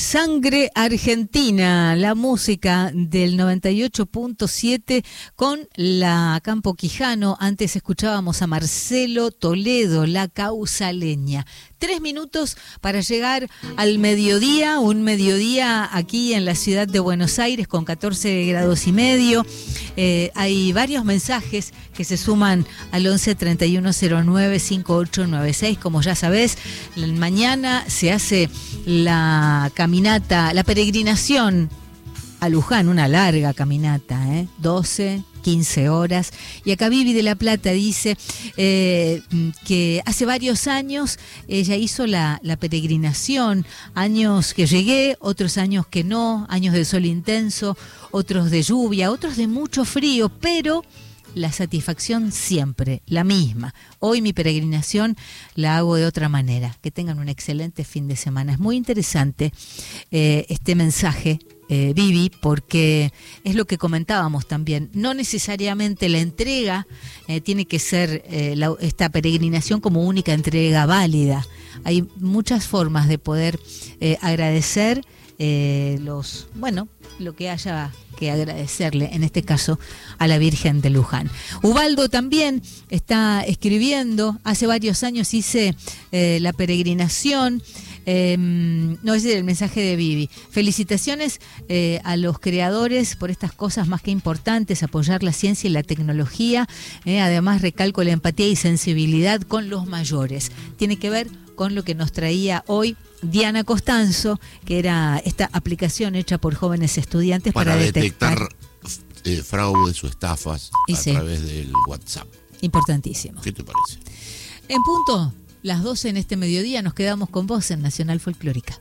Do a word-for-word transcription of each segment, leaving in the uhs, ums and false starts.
Sangre Argentina, la música del noventa y ocho punto siete con la Campo Quijano. Antes escuchábamos a Marcelo Toledo, La Causaleña. Tres minutos para llegar al mediodía, un mediodía aquí en la ciudad de Buenos Aires con catorce grados y medio. Eh, hay varios mensajes que se suman al once treinta y uno cero nueve cincuenta y ocho noventa y seis. Como ya sabés, mañana se hace la caminata, la peregrinación a Luján, una larga caminata, ¿eh? doce, quince horas. Y acá Vivi de La Plata dice eh, que hace varios años ella hizo la, la peregrinación, años que llegué, otros años que no, años de sol intenso, otros de lluvia, otros de mucho frío, pero la satisfacción siempre la misma. Hoy mi peregrinación la hago de otra manera. Que tengan un excelente fin de semana. Es muy interesante eh, este mensaje, eh, Vivi, porque es lo que comentábamos también. No necesariamente la entrega eh, tiene que ser eh, la, esta peregrinación como única entrega válida. Hay muchas formas de poder eh, agradecer eh, los, bueno, lo que haya que agradecerle, en este caso, a la Virgen de Luján. Ubaldo también está escribiendo. Hace varios años hice eh, la peregrinación. Eh, no, ese es el mensaje de Vivi. Felicitaciones eh, a los creadores por estas cosas más que importantes, apoyar la ciencia y la tecnología. Eh, además, recalco la empatía y sensibilidad con los mayores. Tiene que ver con lo que nos traía hoy Diana Costanzo, que era esta aplicación hecha por jóvenes estudiantes para, para detectar, detectar eh, fraudes o estafas y a sí. través del WhatsApp. Importantísimo. ¿Qué te parece? En punto, las doce en este mediodía, nos quedamos con vos en Nacional Folclórica.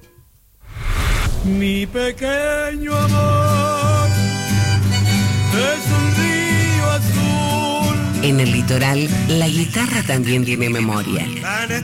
Mi pequeño amor es un río azul. En el litoral, la guitarra también tiene memoria.